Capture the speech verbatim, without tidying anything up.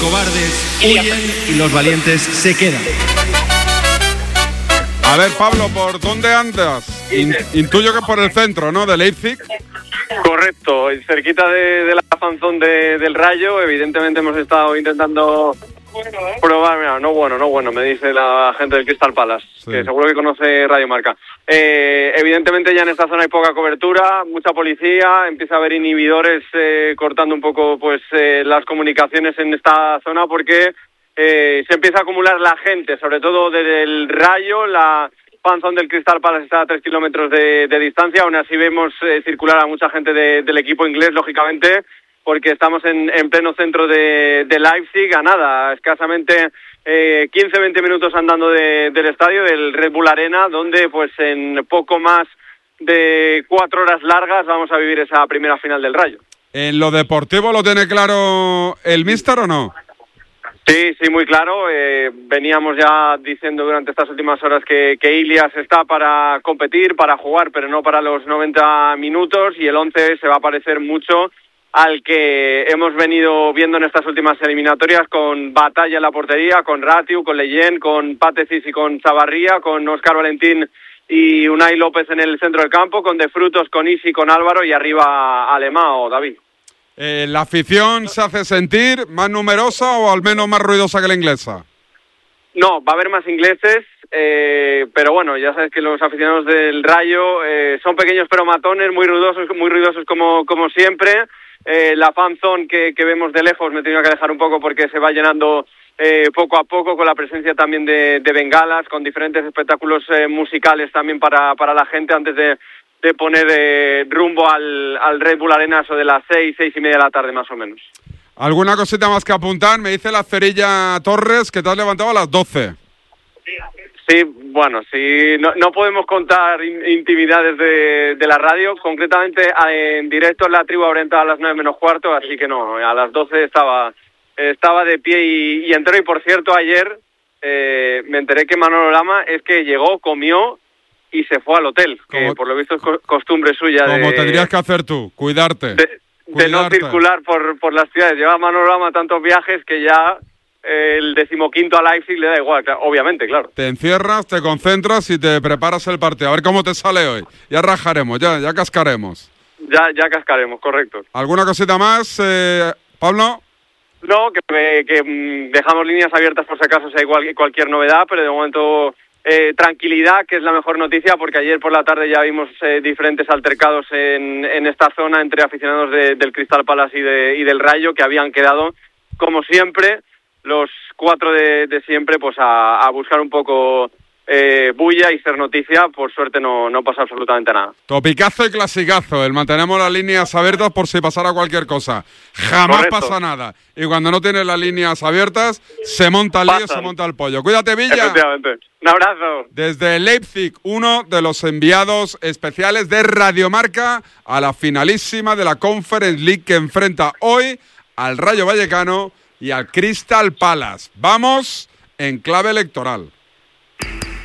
Cobardes huyen y los valientes se quedan. A ver, Pablo, ¿por dónde andas? In, intuyo que por el centro, ¿no? De Leipzig. Correcto, cerquita de, de la fanzón de, del Rayo. Evidentemente hemos estado intentando probar, mira, no bueno, no bueno, me dice la gente del Crystal Palace, sí, que seguro que conoce Radio Marca. Eh, evidentemente ya en esta zona hay poca cobertura, mucha policía, empieza a haber inhibidores eh, cortando un poco pues eh, las comunicaciones en esta zona porque eh, se empieza a acumular la gente, sobre todo desde el Rayo. La fanzón del Crystal Palace está a tres kilómetros de, de distancia, aún así vemos eh, circular a mucha gente de, del equipo inglés, lógicamente, porque estamos en, en pleno centro de, de Leipzig, a nada, escasamente eh, quince a veinte minutos andando de, del estadio, del Red Bull Arena, donde pues en poco más de cuatro horas largas vamos a vivir esa primera final del Rayo. ¿En lo deportivo lo tiene claro el míster o no? Sí, sí, muy claro. Eh, veníamos ya diciendo durante estas últimas horas que, que Ilias está para competir, para jugar, pero no para los noventa minutos, y el once se va a parecer mucho al que hemos venido viendo en estas últimas eliminatorias, con batalla en la portería, con Ratiu, con Leyen, con Patecis y con Chavarría, con Óscar Valentín y Unai López en el centro del campo, con De Frutos, con Isi, con Álvaro, y arriba Alemão, David. Eh, ¿La afición se hace sentir más numerosa o al menos más ruidosa que la inglesa? No, va a haber más ingleses, eh, pero bueno, ya sabes que los aficionados del Rayo eh, son pequeños pero matones, muy ruidosos, muy ruidosos como, como siempre. Eh, la fanzone que, que vemos de lejos me he tenido que dejar un poco porque se va llenando eh, poco a poco, con la presencia también de, de bengalas, con diferentes espectáculos eh, musicales también para, para la gente antes de, de poner eh, rumbo al, al Red Bull Arena, eso de las seis, seis y media de la tarde más o menos. ¿Alguna cosita más que apuntar? Me dice la Cerilla Torres que te has levantado a las doce. Sí, bueno, sí, no, no podemos contar in, intimidades de, de la radio. Concretamente, en directo en la tribu orientada a las nueve menos cuarto, así que no, a las doce estaba estaba de pie y, y entero. Y por cierto, ayer eh, me enteré que Manolo Lama es que llegó, comió y se fue al hotel, que como, por lo visto es co- costumbre suya. Como de, tendrías que hacer tú, cuidarte. De, de no circular por, por las ciudades. Lleva Manolo Lama tantos viajes que ya el decimoquinto a Leipzig le da igual, obviamente, claro. Te encierras, te concentras y te preparas el partido. A ver cómo te sale hoy. Ya rajaremos, ya, ya cascaremos. Ya, ya cascaremos, correcto. ¿Alguna cosita más, eh, Pablo? No, que, que mm, dejamos líneas abiertas por si acaso si hay cual, cualquier novedad, pero de momento eh, tranquilidad, que es la mejor noticia, porque ayer por la tarde ya vimos eh, diferentes altercados en, en esta zona entre aficionados de, del Crystal Palace y, de, y del Rayo, que habían quedado, como siempre, los cuatro de, de siempre, pues a, a buscar un poco eh, bulla y ser noticia. Por suerte no, no pasa absolutamente nada. Topicazo y clasicazo, el mantenemos las líneas abiertas por si pasara cualquier cosa. Jamás Correcto. Pasa nada. Y cuando no tienes las líneas abiertas, se monta el lío, se monta el pollo. Cuídate, Villa. Efectivamente. Un abrazo. Desde Leipzig, uno de los enviados especiales de Radio Marca a la finalísima de la Conference League, que enfrenta hoy al Rayo Vallecano y al Crystal Palace. Vamos en clave electoral.